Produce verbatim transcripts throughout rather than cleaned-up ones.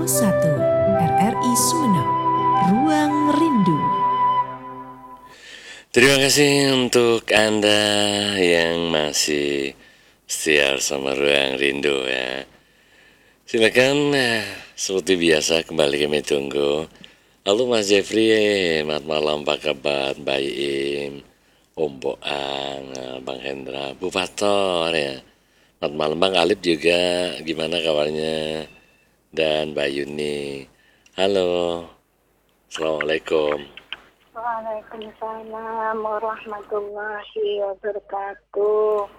satu R R I Sumeneb, Ruang Rindu. Terima kasih untuk Anda yang masih setia sama Ruang Rindu ya. Silakan eh, seperti biasa kembali kami tunggu. Halo Mas Jeffrey, selamat malam, apa kabar? Mbak Im, Om Boang, eh, Bang Hendra, Bu Fator ya. Selamat malam Bang Alip juga, gimana kabarnya? Dan Mbak Yuni. Halo, Assalamualaikum. Waalaikumsalam warahmatullahi wabarakatuh.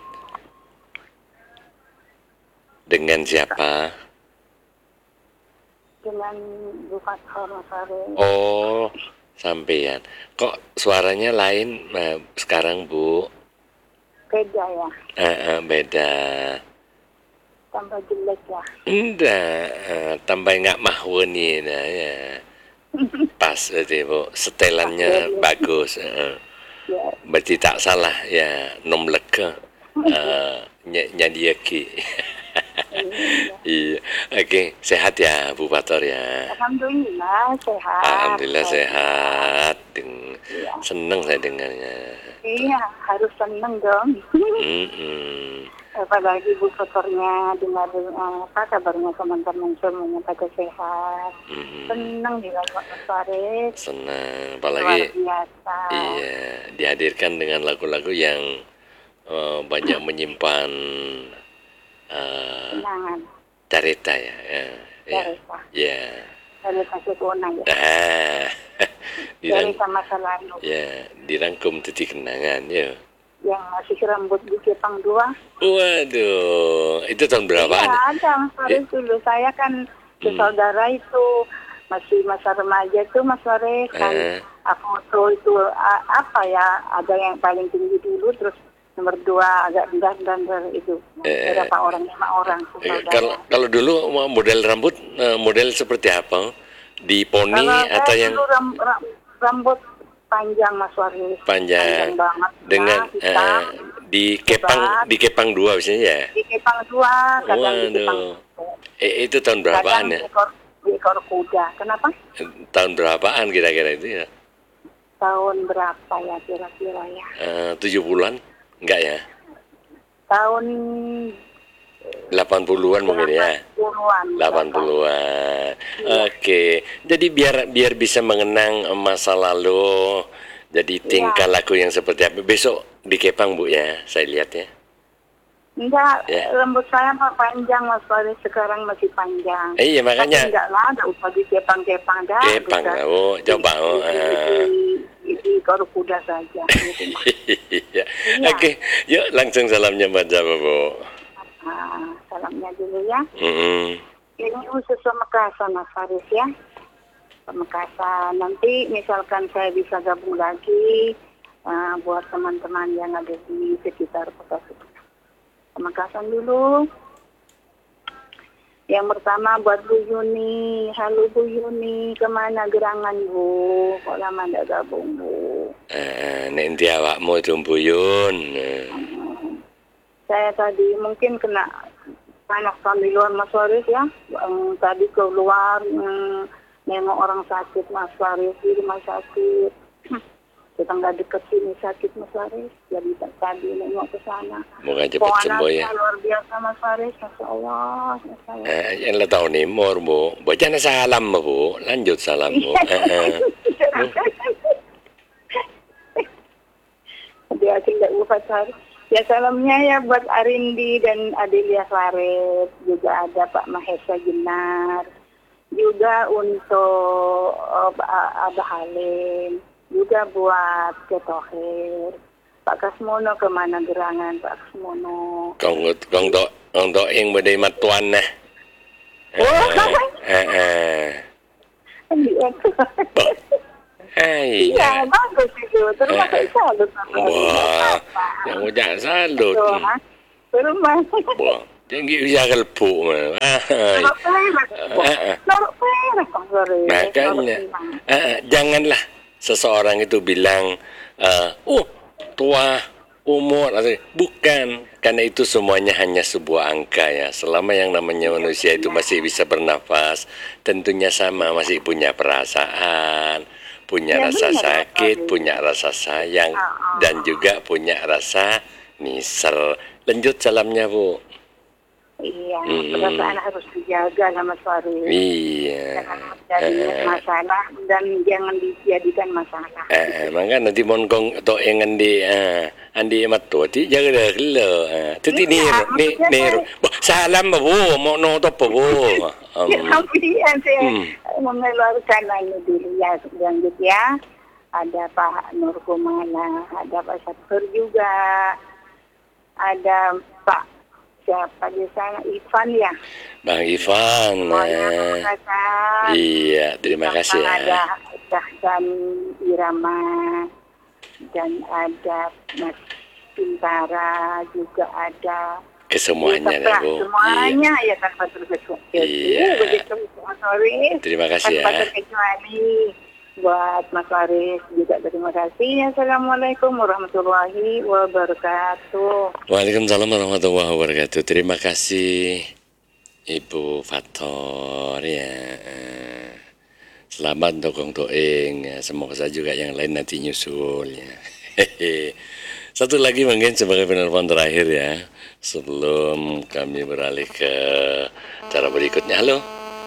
Dengan siapa? Dengan Bu Fathor Masari. Oh, sampean. Kok suaranya lain nah, sekarang Bu? Beda ya, Eh, eh, beda. tambah jelek ya. Enggak, eh, tambah nggak mahwani nah ya. Pas berarti Bu, setelannya bagus. eh. Ya, Berarti tak salah ya, nom lega. Eh, ny- nyadiaki. Iya, oke, sehat ya Bu Fator ya. Alhamdulillah sehat. Alhamdulillah sehat. Deng- Iya. Seneng saya dengarnya. Iya, harus seneng dong. Mm-mm. Apalagi Bu Fathornya dengar eh, apa kabarnya teman-teman semuanya pada sehat. Mm-mm. Seneng juga Pak Masari. Senang, Luar apalagi biasa. iya dihadirkan dengan lagu-lagu yang eh, banyak menyimpan eh, Kenangan. cerita ya, ya, ya, Cerita. ya. Dari kasih kuonang ya. Ah, Dari dirang, sama masa lalu. ya, dirangkum titik kenangan ya. Yang masih rambut di Jepang dua. Waduh, itu tahun berapaan? Iya, ada Mas Faris dulu. Saya kan Hmm. saudara itu masih masa remaja itu Mas Faris kan. Eh. Aku tuh itu a- apa ya, ada yang paling tinggi dulu, terus nomor dua agak rendah-rendah itu. Eh. Berapa orang, lima orang Eh, saudara. kalau kalau dulu model rambut eh, model seperti apa? Di poni Kalau atau saya yang dulu ram- ram- rambut panjang Mas Faris. panjang banget. dengan Nah, hitam. eh, di kepang Hebat. di kepang dua biasanya ya? Di Kepang dua, kadang di Kepang Waduh. satu. Eh, itu tahun Kadang berapaan di ya? ekor, di ekor kuda. Kenapa? Eh, Tahun berapaan kira-kira itu ya? Tahun berapa ya kira-kira ya? Eh, tujuh puluhan? Enggak ya? Tahun delapan puluhan mungkin ya? delapan puluhan. delapan puluhan. Oke. Jadi biar biar bisa mengenang masa lalu. Jadi tingkah laku yang seperti apa? Besok di Kepang Bu ya, saya lihat ya. Enggak, Ya. rambut saya mah panjang Mas Faris, sekarang masih panjang. Eh, iya makanya. Tapi enggak lah, enggak usah di Kepang-Kepang dah. Kepang bisa oh, coba di, oh. di, eh. di, di ekor kuda saja. Gitu, Mas. Iya. Oke, yuk langsung salamnya buat siapa Bu? Nah, salamnya dulu ya. Mm-mm. Ini khusus Pamekasan Mas Faris ya. Pamekasan. Nanti misalkan saya bisa gabung lagi uh, buat teman-teman yang ada di sekitar kota Pamekasan dulu. Yang pertama buat Bu Yuni. Halo Bu Yuni, kemana gerangan Bu? Kok lama tidak gabung Bu? Eh, nanti awakmu tumpuyun. Eh, Saya tadi mungkin kena panas di luar Mas Faris ya. Um, tadi keluar um, nengok orang sakit Mas Faris di rumah sakit. Kita nggak deket sini sakit Mas Faris. Jadi tadi nengok ke sana. Moga cepat sembuh ya. Luar biasa Mas Faris, Masya Allah. Masya Allah. Eh, yang lo tahu nih, mor Bu. Baca salam Bu. Lanjut salam Bu. Eh, eh. Dia tidak lupa cari. Ya salamnya ya buat Arindi dan Adelia Farid. Juga ada Pak Mahesa Jenar. Juga untuk uh, Abah Halim. Juga buat Ketohir. Pak Kasmono kemana gerangan Pak Kasmono? Kong kong do kong do yang badai matuan nah. Oh, Eh, eh. iya. Hai. Iya, bagus itu. Terus masa salut. Wah, yang udah salut. Terus mas. Wah, tinggi bisa kelpu mah. Hai. Naruh perak. Naruh perak. Sorry. Makanya, eh, janganlah seseorang itu bilang, eh, oh tua, umur atau bukan, karena itu semuanya hanya sebuah angka ya. Selama yang namanya manusia itu masih bisa bernafas, tentunya sama, masih punya perasaan, punya Ya, rasa benar, Pak sakit, Farid. punya rasa sayang, Ah, ah. dan juga punya rasa misal. Lanjut salamnya, Bu. Iya, Mm-mm. perasaan harus dijaga sama suami. Iya. Jangan menjadi Eh, masalah dan jangan dijadikan masalah. eh, eh, maka nanti mongkong to yang andi ah andi matu ti jaga dah lo ah tu ti Iya, niru ni maksudnya niru kan- Bah, salam ba bu mau no to pa bu um, Ya, kemudian saya Hmm. mengeluarkan anu dulu ya lanjut ya. Ada Pak Nur Kumala, ada Pak Syafir juga, ada Pak siapa di sana Ivan ya. Bang Ivan Semuanya eh, kasih. iya terima kasih Ada ya Syahdan Irama dan ada Mas Bintara juga ada. kesemuanya Ya, ya bu iya semuanya ya tanpa terkecuali. Iya. Begitu Mas Waris. terima kasih Tanpa ya terkecuali buat Mas Waris juga terima kasih. Assalamualaikum warahmatullahi wabarakatuh. Waalaikumsalam warahmatullahi wabarakatuh. Terima kasih Ibu Fator ya. Eh, Selamat untuk Kong Toeng ya. Semoga saja juga yang lain nanti nyusul ya. Hehe. Satu lagi mungkin sebagai penelpon terakhir ya. Sebelum kami beralih ke cara berikutnya. Halo.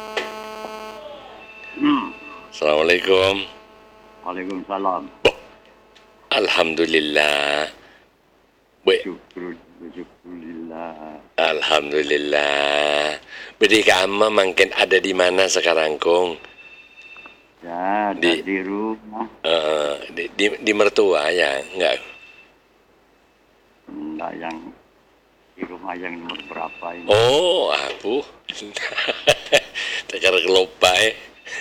Assalamualaikum. Waalaikumsalam. Alhamdulillah. Baik. Syukur, syukurillah. Alhamdulillah. Bedi kamu makin ada di mana sekarang, Kong? Ya, ada Di- di rumah. Eh, di, di, di mertua ya, enggak? Enggak yang di rumah yang nomor berapa ini? Oh, aku. Tekar kelopai.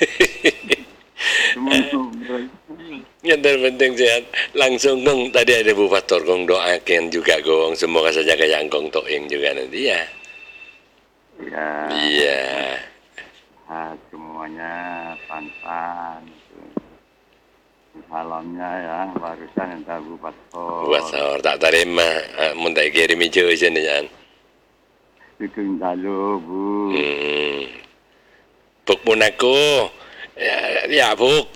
Cuma untuk Yang terpenting sehat. Langsung Kong, tadi ada Bu Pastor Kong doakan juga Kong. Semoga saja kayak Kong Toing juga nanti ya. ya, Iya. sehat semuanya pantan. Salamnya ya, barusan entah Bu Pastor. Bu Pastor tak terima. Ah, mun tak kirim hijau sini kan. Dukung dalo Bu. Hmm. Buk pun aku. Ya, ya Buk.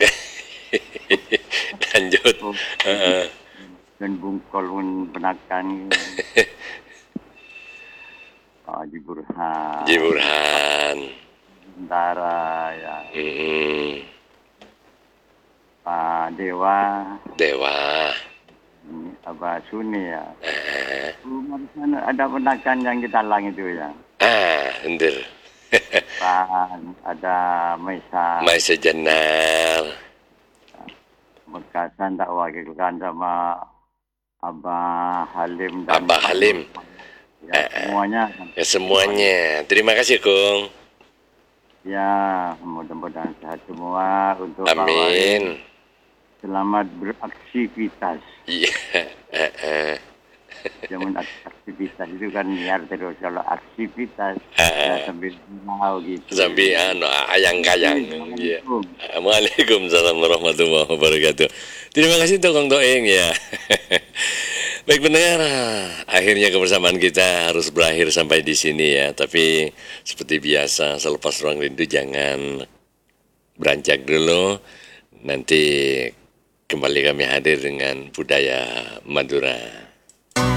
Lanjut. Heeh. Dan bungkol pun penakan. Haji Burhan. Ji Burhan. Bendara ya. Hmm. Pak Dewa. Dewa. Ini Abah Suni ya. Eh. Rumah di sana ada penakan yang kita lang itu ya. Ah, ender. Pak ada Maisa. Mai sejenar. Bekasan tak wakilkan sama Abah Halim dan Abah Halim. Ya, semuanya. Ya semuanya. Terima kasih, Kong. Ya, mudah-mudahan sehat semua untuk Pak Waris. Amin. Selamat beraktivitas. Iya. Eh, eh. Jangan aktivitas itu kan biar terus kalau aktivitas Eh. ya sambil mau gitu. Sampai anu ayang-kayang. Iya. Waalaikumsalam warahmatullahi wabarakatuh. Terima kasih untuk Kong Toeng ya. Baik pendengar, akhirnya kebersamaan kita harus berakhir sampai di sini ya. Tapi seperti biasa, selepas ruang rindu jangan beranjak dulu. Nanti kembali kami hadir dengan budaya Madura.